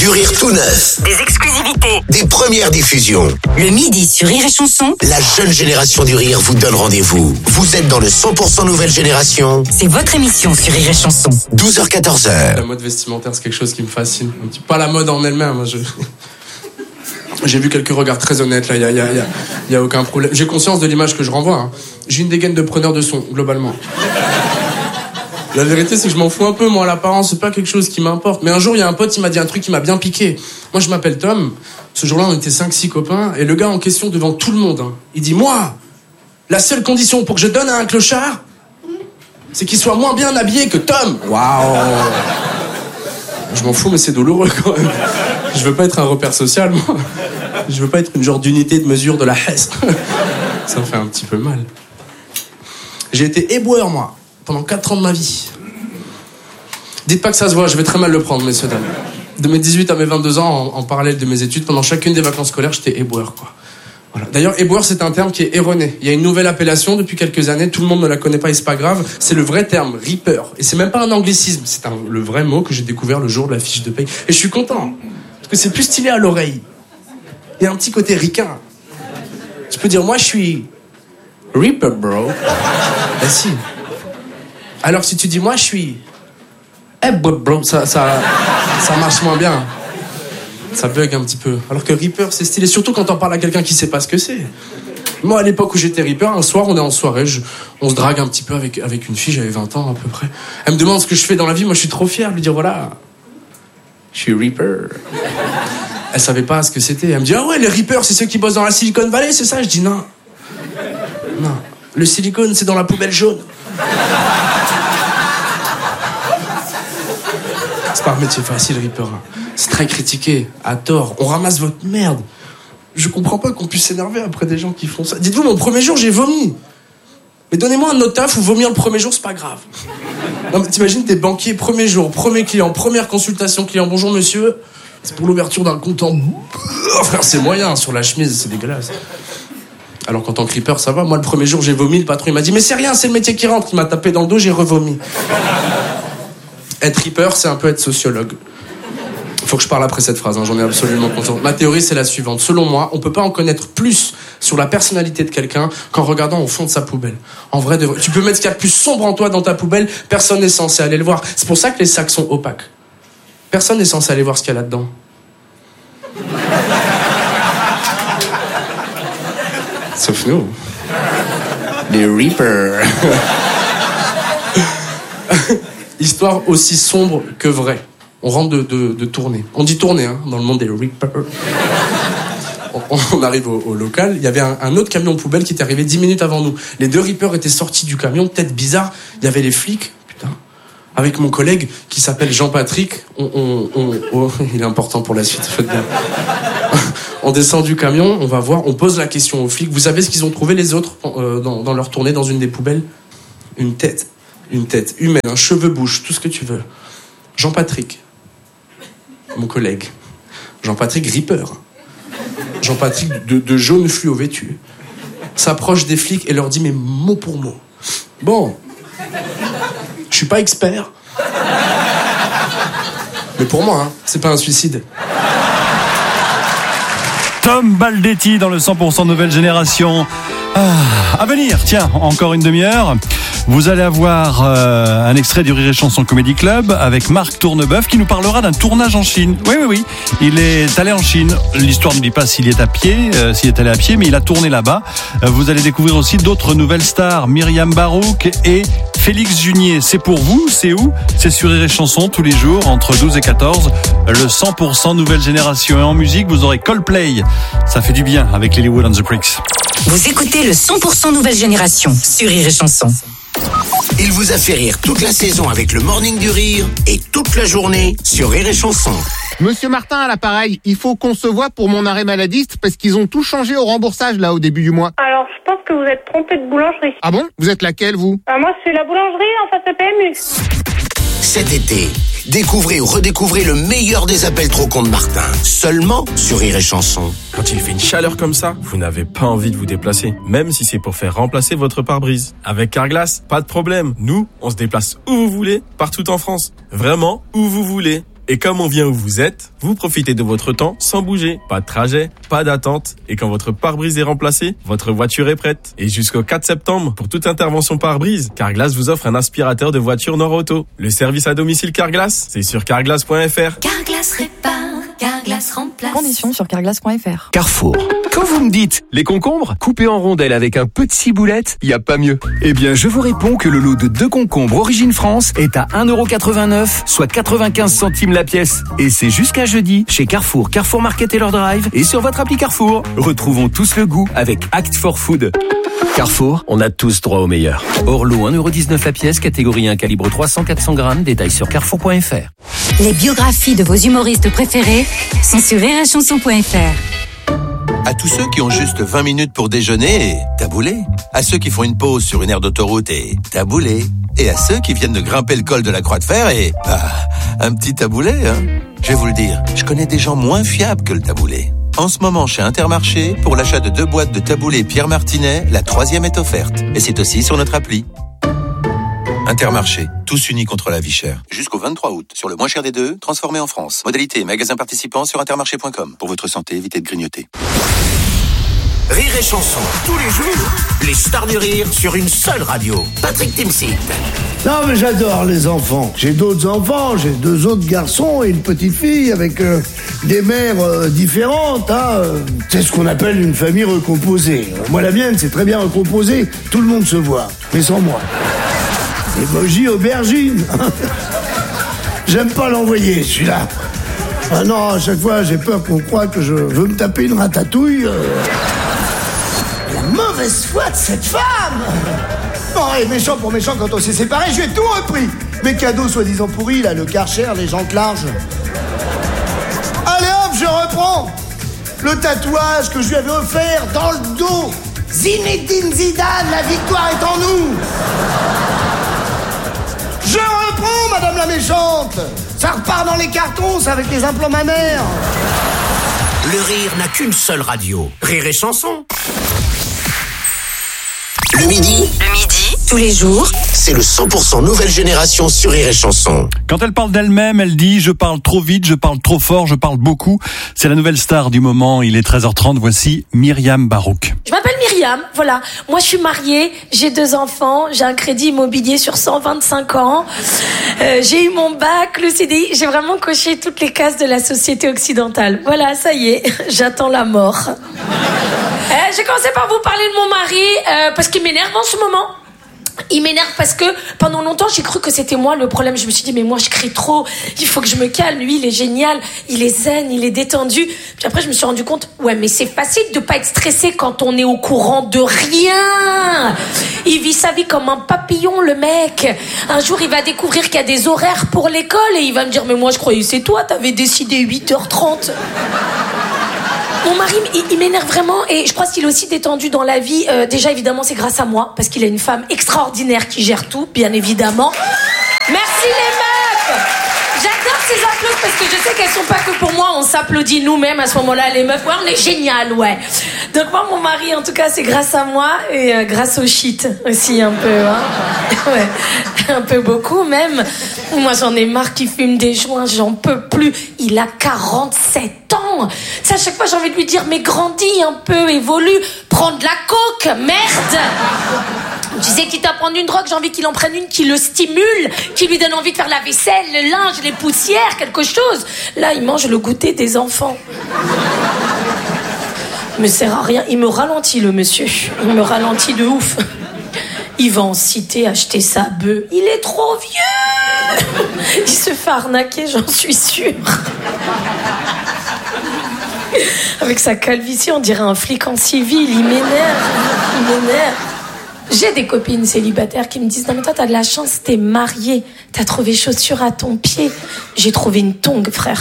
Du rire tout neuf. Des exclusivités. Des premières diffusions. Le midi sur Rire et Chanson. La jeune génération du rire vous donne rendez-vous. Vous êtes dans le 100% nouvelle génération. C'est votre émission sur Rire et Chanson. 12h-14h. La mode vestimentaire, c'est quelque chose qui me fascine. Pas la mode en elle-même. J'ai vu quelques regards très honnêtes, là, y a aucun problème. J'ai conscience de l'image que je renvoie. Hein. J'ai une dégaine de preneur de son, globalement. La vérité, c'est que je m'en fous un peu, moi, l'apparence, c'est pas quelque chose qui m'importe. Mais un jour, il y a un pote, il m'a dit un truc qui m'a bien piqué. Moi, je m'appelle Tom. Ce jour-là, on était 5-6 copains. Et le gars en question, devant tout le monde, hein, il dit, moi, la seule condition pour que je donne à un clochard, c'est qu'il soit moins bien habillé que Tom. Waouh. Je m'en fous, mais c'est douloureux, quand même. Je veux pas être un repère social, moi. Je veux pas être une genre d'unité de mesure de la Hesse. Ça me fait un petit peu mal. J'ai été éboueur, moi, pendant 4 ans de ma vie. Dites pas que ça se voit, je vais très mal le prendre, messieurs, dames. De mes 18 à mes 22 ans, en parallèle de mes études, pendant chacune des vacances scolaires, j'étais éboueur, quoi. Voilà. D'ailleurs, éboueur, c'est un terme qui est erroné. Il y a une nouvelle appellation depuis quelques années, tout le monde ne la connaît pas et c'est pas grave. C'est le vrai terme, reaper. Et c'est même pas un anglicisme, c'est le vrai mot que j'ai découvert le jour de la fiche de paye. Et je suis content, parce que c'est plus stylé à l'oreille. Il y a un petit côté ricain. Tu peux dire, moi, je suis reaper, bro. Ben si. Alors si tu dis, moi, je suis bro, ça marche moins bien. Ça bug un petit peu. Alors que Reaper, c'est stylé. Surtout quand on parle à quelqu'un qui sait pas ce que c'est. Moi, à l'époque où j'étais Reaper, un soir, on est en soirée, on se drague un petit peu avec une fille, j'avais 20 ans à peu près. Elle me demande ce que je fais dans la vie, moi je suis trop fier de lui dire, voilà, je suis Reaper. Elle savait pas ce que c'était. Elle me dit, ah ouais, les Reapers, c'est ceux qui bossent dans la Silicon Valley, c'est ça? Je dis, non. Non. Le silicone, c'est dans la poubelle jaune. C'est pas un métier facile, Reaper. C'est très critiqué, à tort. On ramasse votre merde. Je comprends pas qu'on puisse s'énerver après des gens qui font ça. Dites-vous, mon premier jour, j'ai vomi. Mais donnez-moi un autre taf où vomir le premier jour, c'est pas grave. Non, mais t'imagines, t'es banquier, premier jour, premier client, première consultation client. Bonjour, monsieur. C'est pour l'ouverture d'un compte en... Oh, frère, c'est moyen, sur la chemise, c'est dégueulasse. Alors qu'en tant que Reaper, ça va. Moi, le premier jour, j'ai vomi, le patron, il m'a dit, mais c'est rien, c'est le métier qui rentre. Il m'a tapé dans le dos, j'ai revomi. Être Reaper, c'est un peu être sociologue. Faut que je parle après cette phrase, hein, j'en ai absolument conscience. Ma théorie, c'est la suivante. Selon moi, on peut pas en connaître plus sur la personnalité de quelqu'un qu'en regardant au fond de sa poubelle. En vrai, tu peux mettre ce qu'il y a de plus sombre en toi dans ta poubelle, personne n'est censé aller le voir. C'est pour ça que les sacs sont opaques. Personne n'est censé aller voir ce qu'il y a là-dedans. Sauf nous. Les Reapers. Histoire aussi sombre que vraie. On rentre de tournée. On dit tournée, hein, dans le monde des Reapers. On arrive au local. Il y avait un autre camion poubelle qui était arrivé 10 minutes avant nous. Les 2 Reapers étaient sortis du camion, peut-être bizarre. Il y avait les flics. Putain. Avec mon collègue qui s'appelle Jean-Patrick. Il est important pour la suite. Faites bien. On descend du camion, on va voir, on pose la question aux flics. Vous savez ce qu'ils ont trouvé les autres dans leur tournée dans une des poubelles? Une tête humaine, un cheveu-bouche, tout ce que tu veux. Jean-Patrick, mon collègue. Jean-Patrick Reaper. Jean-Patrick de jaune fluo vêtu. S'approche des flics et leur dit, mais mot pour mot. Bon, je suis pas expert. Mais pour moi, hein, c'est pas un suicide. Tom Baldetti dans le 100% nouvelle génération. À venir, tiens, encore une demi-heure. Vous allez avoir un extrait du Rire et Chanson Comedy Club avec Marc Tournebeuf qui nous parlera d'un tournage en Chine. Oui. Il est allé en Chine. L'histoire ne dit pas s'il est allé à pied, mais il a tourné là-bas. Vous allez découvrir aussi d'autres nouvelles stars, Myriam Barouk et Félix Junier. C'est pour vous, c'est où? C'est sur Rire et Chanson tous les jours entre 12 et 14. Le 100% nouvelle génération. Et en musique, vous aurez Coldplay. Ça fait du bien avec Lilywood and the Pricks. Vous écoutez le 100% nouvelle génération sur Rire et Chanson. Il vous a fait rire toute la saison avec le Morning du Rire et toute la journée sur Rire et Chanson. Monsieur Martin à l'appareil, il faut qu'on se voit pour mon arrêt maladiste parce qu'ils ont tout changé au remboursage là au début du mois. Alors, je pense que vous êtes trompé de boulangerie. Ah bon? Vous êtes laquelle vous? Moi, c'est la boulangerie en face de PMU. Cet été, découvrez ou redécouvrez le meilleur des appels trop cons de Martin. Seulement sur Rire et Chanson. Quand il fait une chaleur comme ça, vous n'avez pas envie de vous déplacer, même si c'est pour faire remplacer votre pare-brise. Avec Carglass, pas de problème. Nous, on se déplace où vous voulez, partout en France. Vraiment, où vous voulez. Et comme on vient où vous êtes, vous profitez de votre temps sans bouger. Pas de trajet, pas d'attente. Et quand votre pare-brise est remplacé, votre voiture est prête. Et jusqu'au 4 septembre, pour toute intervention pare-brise, Carglass vous offre un aspirateur de voiture Nord-Auto. Le service à domicile Carglass, c'est sur carglass.fr. Carglass répare, Carglass remplace. Conditions sur carglass.fr. Carrefour. Quand vous me dites les concombres coupés en rondelles avec un peu de ciboulette, y a pas mieux. Eh bien, je vous réponds que le lot de 2 concombres Origine France est à 1,89€, soit 95 centimes la pièce. Et c'est jusqu'à jeudi chez Carrefour, Carrefour Market et leur drive et sur votre appli Carrefour. Retrouvons tous le goût avec Act for Food. Carrefour, on a tous droit au meilleur. Orlo, 1,19€ la pièce, catégorie 1, calibre 300-400 grammes, détails sur carrefour.fr. Les biographies de vos humoristes préférés sont sur rireetchanson.fr. À tous ceux qui ont juste 20 minutes pour déjeuner, taboulé. À ceux qui font une pause sur une aire d'autoroute et taboulé. Et à ceux qui viennent de grimper le col de la Croix de Fer et... un petit taboulé, hein. Je vais vous le dire, je connais des gens moins fiables que le taboulé. En ce moment, chez Intermarché, pour l'achat de 2 boîtes de taboulé Pierre Martinet, la 3e est offerte. Et c'est aussi sur notre appli. Intermarché, tous unis contre la vie chère. Jusqu'au 23 août, sur le moins cher des deux, transformé en France. Modalité et magasin participants sur intermarché.com. Pour votre santé, évitez de grignoter. Rire et chanson, tous les jours, les stars du rire sur une seule radio. Patrick Timsit. Non mais j'adore les enfants. J'ai d'autres enfants, j'ai 2 autres garçons et une petite fille avec des mères différentes. C'est ce qu'on appelle une famille recomposée. Moi la mienne c'est très bien recomposé, tout le monde se voit, mais sans moi. Emoji aubergine. J'aime pas l'envoyer celui-là. Ah non, à chaque fois j'ai peur qu'on croie que je veux me taper une ratatouille. La mauvaise foi de cette femme. Oh, et méchant pour méchant, quand on s'est séparés, j'ai tout repris. Mes cadeaux soi-disant pourris, là, le Karcher, les jantes larges. Allez hop, je reprends. Le tatouage que je lui avais offert dans le dos. Zinedine Zidane, la victoire est en nous. Je reprends, madame la méchante. Ça repart dans les cartons, ça, avec les implants mammaires. Le rire n'a qu'une seule radio. Rire et chanson. Le midi, tous les jours, c'est le 100% nouvelle génération sur Rire et chanson. Quand elle parle d'elle-même, elle dit « Je parle trop vite, je parle trop fort, je parle beaucoup ». C'est la nouvelle star du moment. Il est 13h30. Voici Myriam Barouk. Je m'appelle Myriam, voilà. Moi, je suis mariée, j'ai 2 enfants, j'ai un crédit immobilier sur 125 ans. J'ai eu mon bac, le CDI. J'ai vraiment coché toutes les cases de la société occidentale. Voilà, ça y est, j'attends la mort. J'ai commencé par vous parler de mon mari parce qu'il m'énerve en ce moment. Il m'énerve parce que pendant longtemps j'ai cru que c'était moi le problème. Je me suis dit mais moi je crie trop, il faut que je me calme. Lui il est génial, il est zen, il est détendu. Puis après je me suis rendu compte, ouais mais c'est facile de pas être stressé quand on est au courant de rien. Il vit sa vie comme un papillon le mec. Un jour il va découvrir qu'il y a des horaires pour l'école et il va me dire mais moi je croyais c'est toi, t'avais décidé 8h30. Mon mari, il m'énerve vraiment et je crois qu'il est aussi détendu dans la vie. Déjà, évidemment, c'est grâce à moi parce qu'il a une femme extraordinaire qui gère tout, bien évidemment. Merci les meufs. J'adore ces applaudissements parce que je sais qu'elles sont pas que pour moi. On s'applaudit nous-mêmes à ce moment-là, les meufs. Ouais, on est génial, ouais. Donc moi, mon mari, en tout cas, c'est grâce à moi et grâce au shit aussi un peu. Hein. Ouais, un peu beaucoup même. Moi, j'en ai marre qu'il fume des joints, j'en peux plus. Il a 47 ans. Ça, à chaque fois, j'ai envie de lui dire, mais grandis un peu, évolue, prends de la coke, merde. Je disais qu'il t'a prendre une drogue, j'ai envie qu'il en prenne une qui le stimule, qui lui donne envie de faire la vaisselle, le linge, les poussières, quelque chose. Là, il mange le goûter des enfants. Il me sert à rien. Il me ralentit, le monsieur. Il me ralentit de ouf. Il va en cité acheter sa bœuf. Il est trop vieux. Il se fait arnaquer, j'en suis sûre. Avec sa calvitie, on dirait un flic en civil. Il m'énerve. J'ai des copines célibataires qui me disent « Non mais toi t'as de la chance, t'es mariée, t'as trouvé chaussures à ton pied. » J'ai trouvé une tongue, frère.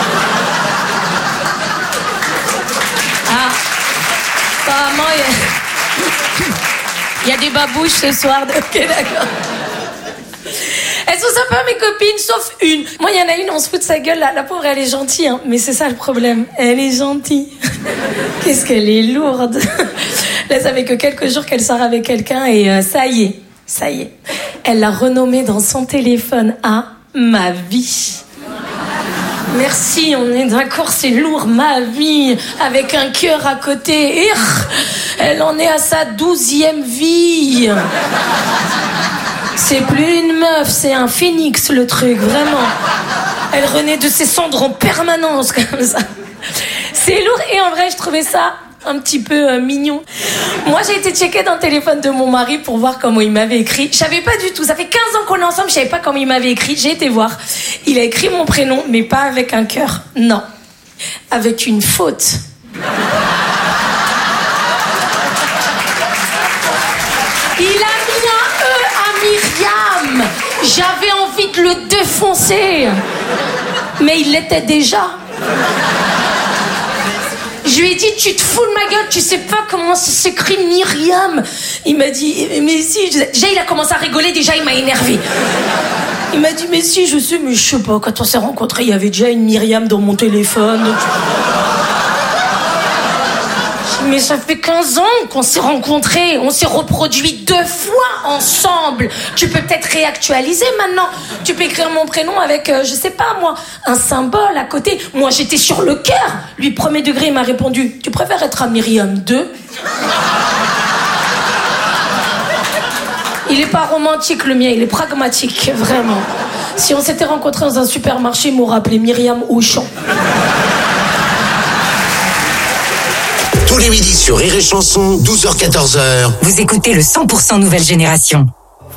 Ah, apparemment il y a des babouches ce soir. Ok, d'accord. Elles sont sympas mes copines, sauf une. Moi il y en a une, on se fout de sa gueule, la pauvre elle est gentille, hein. Mais c'est ça le problème, elle est gentille. Qu'est-ce qu'elle est lourde. Là, ça fait que quelques jours qu'elle sort avec quelqu'un et ça y est. Elle l'a renommé dans son téléphone à ma vie. Merci, on est d'accord, c'est lourd, ma vie, avec un cœur à côté. Elle en est à sa 12e vie. C'est plus une meuf, c'est un phénix, le truc, vraiment. Elle renaît de ses cendres en permanence, comme ça. C'est lourd, et en vrai, je trouvais ça un petit peu mignon. Moi, j'ai été checker dans le téléphone de mon mari pour voir comment il m'avait écrit. Je savais pas du tout. Ça fait 15 ans qu'on est ensemble, je savais pas comment il m'avait écrit. J'ai été voir. Il a écrit mon prénom, mais pas avec un cœur. Non. Avec une faute. Il a mis un E à Myriam. J'avais envie de le défoncer. Mais il l'était déjà. Je lui ai dit, tu te fous de ma gueule, tu sais pas comment ça s'écrit Myriam. Il m'a dit, mais si. Déjà, il a commencé à rigoler, déjà, il m'a énervé. Il m'a dit, mais si, je sais, mais je sais pas. Quand on s'est rencontrés, il y avait déjà une Myriam dans mon téléphone. Mais ça fait 15 ans qu'on s'est rencontrés. On s'est reproduit 2 fois ensemble. Tu peux peut-être réactualiser maintenant. Tu peux écrire mon prénom avec, je sais pas moi, un symbole à côté. Moi, j'étais sur le cœur. Lui, premier degré, il m'a répondu, tu préfères être à Myriam 2 ? Il est pas romantique, le mien. Il est pragmatique, vraiment. Si on s'était rencontrés dans un supermarché, il m'aurait appelé Myriam Auchan. Tous les midis sur Rire et Chanson, 12h-14h. Vous écoutez le 100% Nouvelle Génération.